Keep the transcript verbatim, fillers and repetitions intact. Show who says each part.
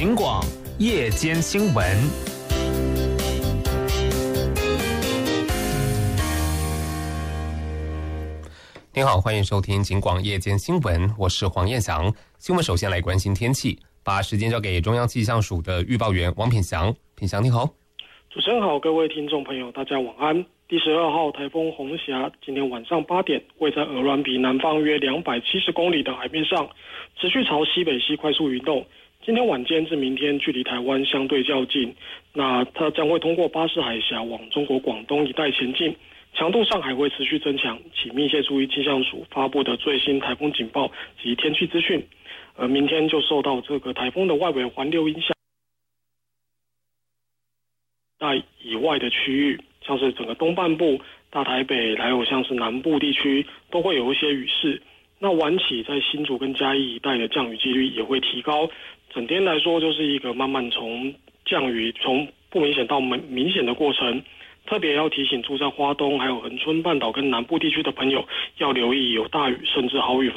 Speaker 1: 警广夜间新闻。您好，欢迎收听警广夜间新闻，我是黄彦翔。新闻首先来关心天气，把时间交给中央气象署的预报员王品祥。品祥你好。
Speaker 2: 主持人好，各位听众朋友大家晚安。第十二号台风红霞今天晚上八点位在鹅銮鼻南方约两百七十公里的海面上，持续朝西北西快速移动。今天晚间至明天距离台湾相对较近，那它将会通过巴士海峡往中国广东一带前进，强度上还会持续增强，请密切注意气象署发布的最新台风警报及天气资讯。而明天就受到这个台风的外围环流影响，在以外的区域，像是整个东半部、大台北，还有像是南部地区，都会有一些雨势。那晚起在新竹跟嘉义一带的降雨几率也会提高。整天来说，就是一个慢慢从降雨从不明显到明显的过程。特别要提醒住在花东、还有恒春半岛跟南部地区的朋友，要留意有大雨甚至豪雨